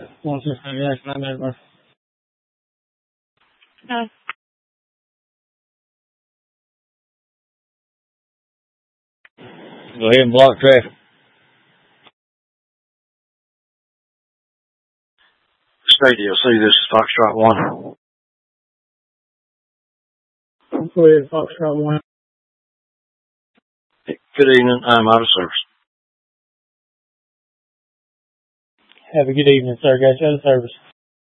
1 6 Jackson, Network. Go ahead and block traffic. State DLC, this is Foxtrot 1. Go ahead, Foxtrot 1. Good evening, I'm out of service. Have a good evening, sir. Got you out of service.